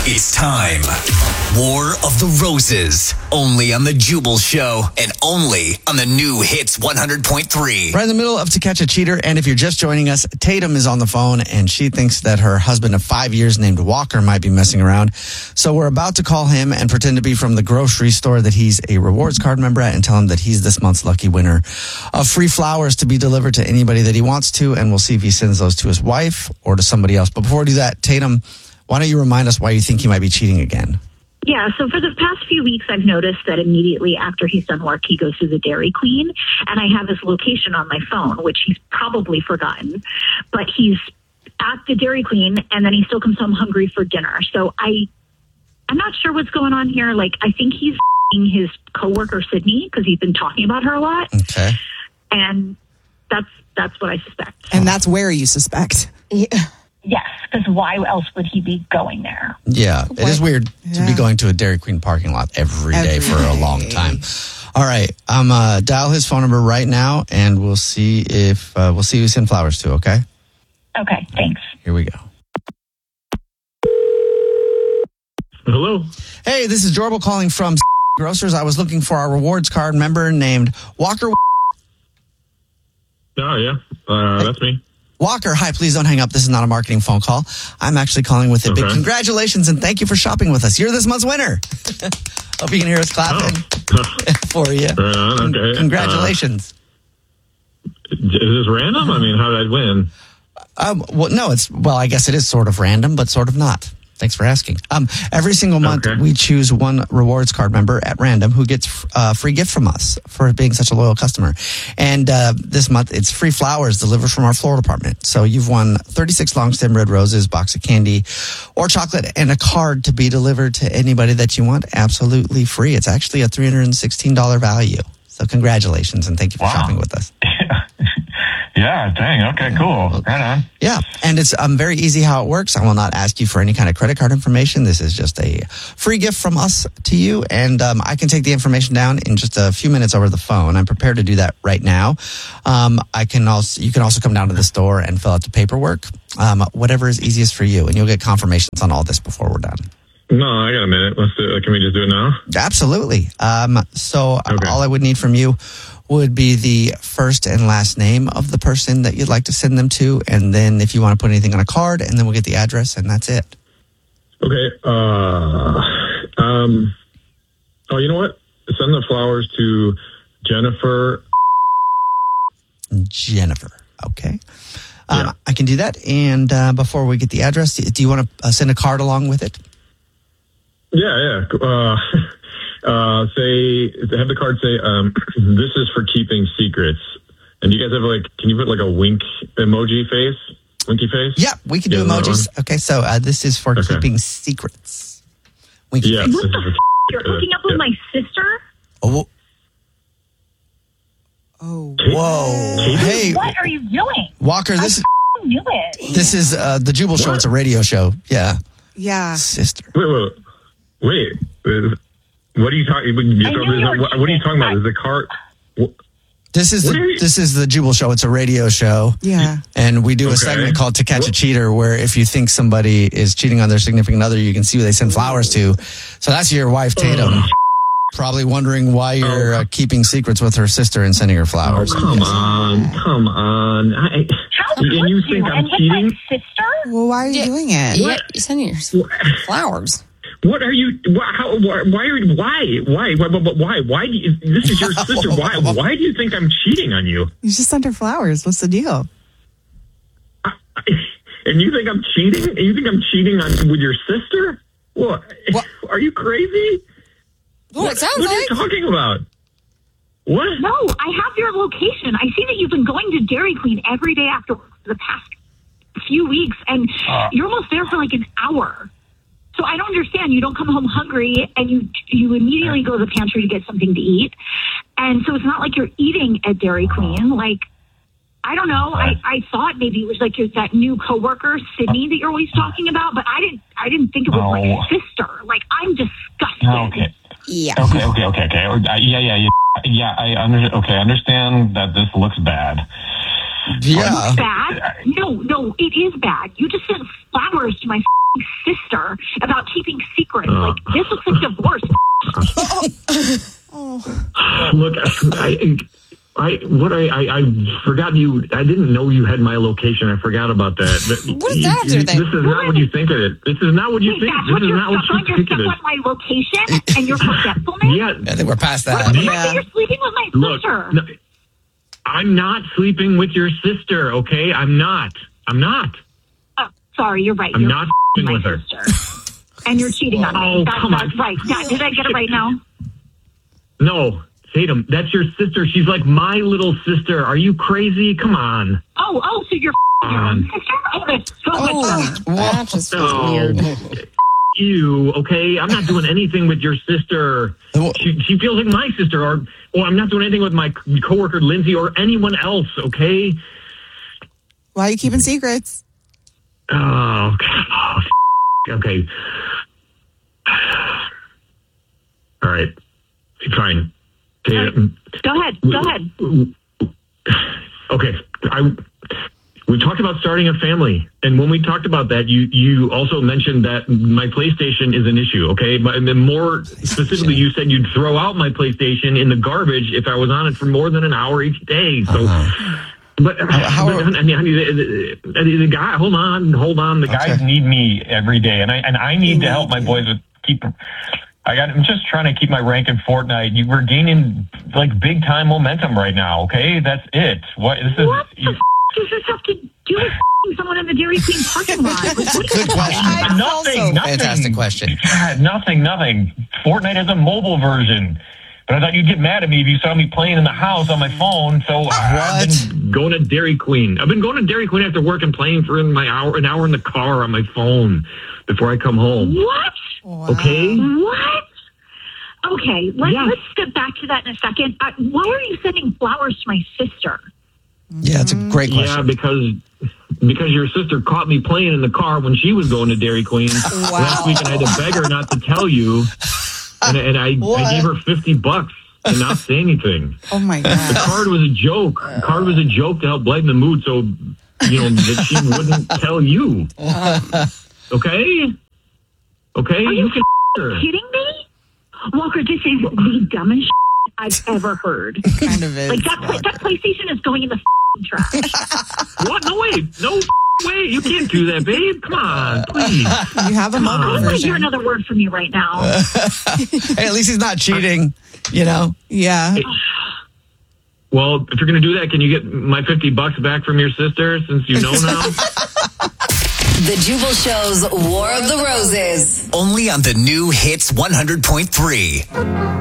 It's time. War of the Roses. Only on The Jubal Show and only on the new Hits 100.3. Right in the middle of To Catch a Cheater. And if you're just joining us, Tatum is on the phone and she thinks that her husband of 5 years named Walker might be messing around. So we're about to call him and pretend to be from the grocery store that he's a rewards card member at and tell him that he's this month's lucky winner of free flowers to be delivered to anybody that he wants to. And we'll see if he sends those to his wife or to somebody else. But before we do that, Tatum, why don't you remind us why you think he might be cheating again? Yeah, so for the past few weeks, I've noticed that immediately after he's done work, he goes to the Dairy Queen, and I have his location on my phone, which he's probably forgotten. But he's at the Dairy Queen, and then he still comes home hungry for dinner. So I'm not sure what's going on here. Like, I think he's his coworker Sydney because he's been talking about her a lot. Okay, and that's what I suspect. And that's where you suspect. Yeah. Yes, because why else would he be going there? Yeah, it is weird to be going to a Dairy Queen parking lot every day for a long time. All right, dial his phone number right now, and we'll see if who send flowers to. Okay. Okay. Thanks. Here we go. Hello. Hey, this is Jorbil calling from Grocers. I was looking for our rewards card member named Walker. Oh yeah, that's me. Walker, hi, please don't hang up. This is not a marketing phone call. I'm actually calling with a big congratulations and thank you for shopping with us. You're this month's winner. Hope you can hear us clapping for you. Okay. Congratulations. Is this random? I mean, how did I win? I guess it is sort of random, but sort of not. Thanks for asking. Every single month, we choose one rewards card member at random who gets a free gift from us for being such a loyal customer. And this month, it's free flowers delivered from our floral department. So you've won 36 long stem red roses, box of candy, or chocolate, and a card to be delivered to anybody that you want absolutely free. It's actually a $316 value. So congratulations, and thank you for shopping with us. Yeah, dang. Okay, cool. Right on. Yeah, and it's very easy how it works. I will not ask you for any kind of credit card information. This is just a free gift from us to you, and I can take the information down in just a few minutes over the phone. I'm prepared to do that right now. You can also come down to the store and fill out the paperwork, whatever is easiest for you, and you'll get confirmations on all this before we're done. No, I got a minute. Let's do it. Can we just do it now? Absolutely. All I would need from you would be the first and last name of the person that you'd like to send them to, and then if you want to put anything on a card, and then we'll get the address, and that's it. Okay. You know what? Send the flowers to Jennifer. Okay. I can do that. And before we get the address, do you want to send a card along with it? Yeah. Have the card say, this is for keeping secrets. And you guys have can you put a wink emoji face? Winky face? Yeah, we can do emojis. Okay, so this is for keeping secrets. Winky face. What the You're hooking up with my sister? Oh. Whoa. Hey. What are you doing? Walker, I knew it. This is the Jubal Show. It's a radio show. Yeah. Yeah. Sister. Wait. What are you talking? What are you talking about? Is the car? This is the Jubal Show. It's a radio show. Yeah. And we do a segment called To Catch a Cheater, where if you think somebody is cheating on their significant other, you can see who they send flowers to. So that's your wife, Tatum. Probably wondering why you're keeping secrets with her sister and sending her flowers. Oh, come on. How could you think I'm cheating? With my sister? Well, why are you doing it? Yeah, you're sending your flowers. What are you? Why? Why? This is your sister. Why do you think I'm cheating on you? You just sent her flowers. What's the deal? And you think I'm cheating? You think I'm cheating with your sister? What? Are you crazy? What it sounds what are you talking about? What? No, I have your location. I see that you've been going to Dairy Queen every day after the past few weeks, and you're almost there for an hour. So I don't understand. You don't come home hungry, and you immediately go to the pantry to get something to eat. And so it's not like you're eating at Dairy Queen. I don't know. I thought maybe it was that new coworker, Sydney, that you're always talking about, but I didn't think it was my sister. I'm disgusted. Okay. Yeah. Okay. Yeah. I understand that this looks bad. Yeah. Bad? No, it is bad. You just sent flowers to my sister about keeping secrets. Like, this looks like divorce. Look, I forgot you. I didn't know you had my location. I forgot about that. What does that have to do with This is not what you think of it. This is not what you think. This is not what you think of it. You're stuck on my location and your forgetfulness? Yeah. I think we're past that. You're sleeping with my sister. No, I'm not sleeping with your sister, okay? I'm not. Oh, sorry, you're right. I'm You're not my with her. sister. And you're cheating on me. Come on. That's right. Did I get it right now? No, Tatum, that's your sister. She's like my little sister. Are you crazy? Come on. Oh, so you're your own sister? Oh, that's so much fun. That just was weird. You, okay? I'm not doing anything with your sister. She feels like my sister, or I'm not doing anything with my coworker Lindsay or anyone else, okay? Why are you keeping secrets? Oh, okay. All right. Fine. Go ahead. Okay. We talked about starting a family, and when we talked about that, you also mentioned that my PlayStation is an issue, okay? But and then more specifically, you said you'd throw out my PlayStation in the garbage if I was on it for more than an hour each day. So, but the guy, hold on. The guys need me every day, and I need to help my boys I'm just trying to keep my rank in Fortnite. We're gaining like big time momentum right now. Okay, that's it. What the does this have to do with someone in the Dairy Queen parking lot? Good question. Nothing. Fantastic question. Nothing. Fortnite has a mobile version. But I thought you'd get mad at me if you saw me playing in the house on my phone. So I've been going to Dairy Queen. I've been going to Dairy Queen after work and playing for an hour in the car on my phone before I come home. What? Wow. Okay. What? Okay, let's step back to that in a second. Why are you sending flowers to my sister? Yeah, that's a great question. Yeah, because your sister caught me playing in the car when she was going to Dairy Queen last week, and I had to beg her not to tell you. And I gave her $50 to not say anything. Oh my God. The card was a joke. The card was a joke to help lighten the mood, so that she wouldn't tell you. Okay. Are you her. kidding me? Walker, this is the dumbest I've ever heard. Kind of is. Like that PlayStation is going in the trash. What? No way. You can't do that, babe. Come on, please. You have a mobile I want to version. hear another word from you right now. Hey, at least he's not cheating, Yeah. Well, if you're going to do that, can you get my $50 back from your sister since you know now? The Jubal Show's War of the Roses. Only on the new Hits 100.3.